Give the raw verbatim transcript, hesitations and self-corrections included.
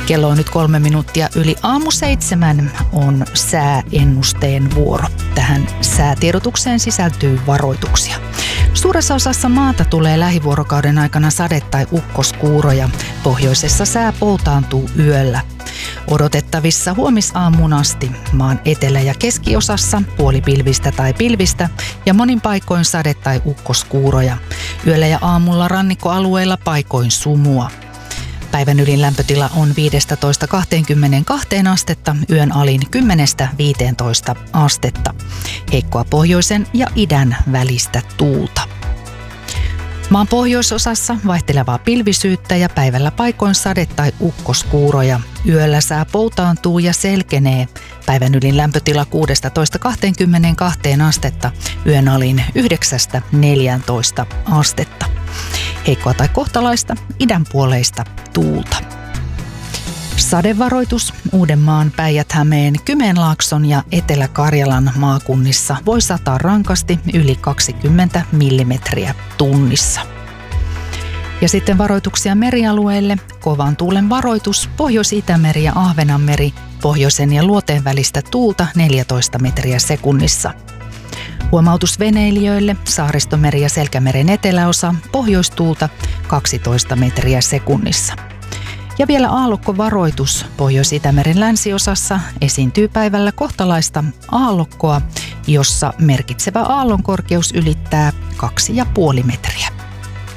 Kello on nyt kolme minuuttia yli aamu seitsemän on sääennusteen vuoro. Tähän säätiedotukseen sisältyy varoituksia. Suuressa osassa maata tulee lähivuorokauden aikana sade- tai ukkoskuuroja. Pohjoisessa sää poutaantuu yöllä. Odotettavissa huomisaamuun asti maan etelä- ja keskiosassa puolipilvistä tai pilvistä ja monin paikoin sade- tai ukkoskuuroja. Yöllä ja aamulla rannikkoalueilla paikoin sumua. Päivän ylin lämpötila on viisitoista kaksikymmentäkaksi astetta, yön alin kymmenestä viiteentoista astetta. Heikkoa pohjoisen ja idän välistä tuulta. Maan pohjoisosassa vaihtelevaa pilvisyyttä ja päivällä paikoin sade- tai ukkoskuuroja. Yöllä sää poutaantuu ja selkenee. Päivän ylin lämpötila kuusitoista kaksikymmentäkaksi astetta, yön alin yhdeksästä neljääntoista astetta. Heikkoa tai kohtalaista idänpuoleista tuulta. Sadevaroitus Uudenmaan, Päijät-Hämeen, Kymenlaakson ja Etelä-Karjalan maakunnissa voi sataa rankasti yli kaksikymmentä millimetriä tunnissa. Ja sitten varoituksia merialueille. Kovan tuulen varoitus Pohjois-Itämeri ja Ahvenanmeri, pohjoisen ja luoteen välistä tuulta neljätoista metriä sekunnissa. Huomautus veneilijöille, Saaristomeri ja Selkämeren eteläosa, pohjoistuulta kaksitoista metriä sekunnissa. Ja vielä aallokkovaroitus Pohjois-Itämeren länsiosassa esiintyy päivällä kohtalaista aallokkoa, jossa merkitsevä aallonkorkeus ylittää kaksi ja puoli metriä.